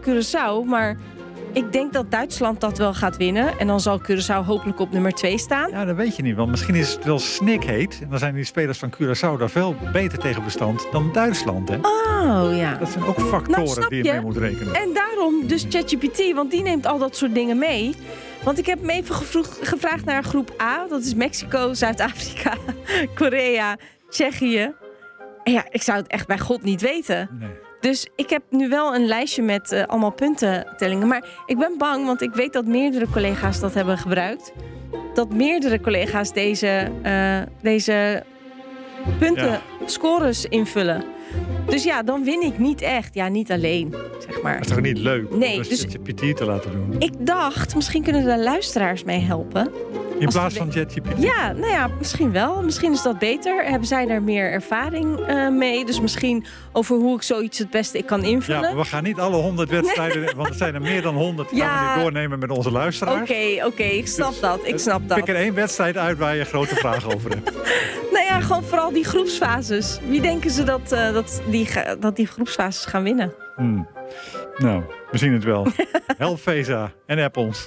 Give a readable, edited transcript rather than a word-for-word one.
Curaçao, maar ik denk dat Duitsland dat wel gaat winnen. En dan zal Curaçao hopelijk op nummer 2 staan. Ja, dat weet je niet, want misschien is het wel snikheet. En dan zijn die spelers van Curaçao daar veel beter tegen bestand dan Duitsland, hè? Oh, ja. Dat zijn ook factoren die je mee moet rekenen. En daarom dus ChatGPT, want die neemt al dat soort dingen mee. Want ik heb hem even gevraagd naar groep A. Dat is Mexico, Zuid-Afrika, Korea, Tsjechië. En ja, ik zou het echt bij God niet weten. Nee. Dus ik heb nu wel een lijstje met allemaal puntentellingen. Maar ik ben bang, want ik weet dat meerdere collega's dat hebben gebruikt. Dat meerdere collega's deze scores invullen. Dus ja, dan win ik niet echt. Ja, niet alleen, zeg maar. Dat is toch niet leuk om Nee, een dus ChatGPT te laten doen? ik dacht, misschien kunnen de luisteraars mee helpen. In plaats van ChatGPT? Ja, nou ja, misschien wel. Misschien is dat beter. Hebben zij daar meer ervaring mee? Dus misschien over hoe ik zoiets het beste kan invullen. Ja, we gaan niet alle 100 wedstrijden, want er zijn er meer dan 100. Gaan we die doornemen met onze luisteraars. Oké, ik snap dat. Pik er 1 wedstrijd uit waar je grote vragen over hebt. Nou ja, gewoon vooral die groepsfases. Wie denken ze dat die groepsfases gaan winnen? Nou, we zien het wel. Help Vesa en app ons.